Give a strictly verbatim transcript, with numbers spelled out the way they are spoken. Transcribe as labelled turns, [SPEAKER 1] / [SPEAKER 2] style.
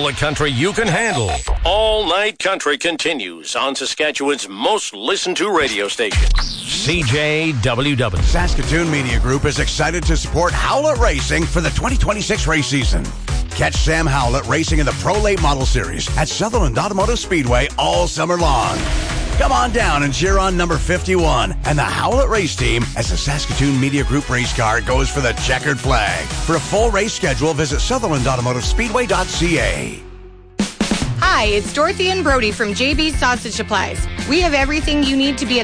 [SPEAKER 1] public country you can handle. All Night Country continues on Saskatchewan's most listened to radio station, C J W W.
[SPEAKER 2] Saskatoon Media Group is excited to support Howlett Racing for the twenty twenty-six race season. Catch Sam Howlett racing in the Pro Late Model Series at Sutherland Automotive Speedway all summer long. Come on down and cheer on number fifty-one and the Howlett race team as the Saskatoon Media Group race car goes for the checkered flag. For a full race schedule, visit Sutherland Automotive Speedway dot C A.
[SPEAKER 3] Hi, it's Dorothy and Brody from J B's Sausage Supplies. We have everything you need to be a